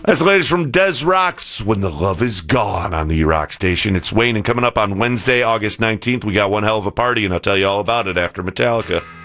That's the latest from Des Rocks, When the Love Is Gone on the Rock Station. It's Wayne, and coming up on Wednesday, August 19th, we got one hell of a party, and I'll tell you all about it after Metallica.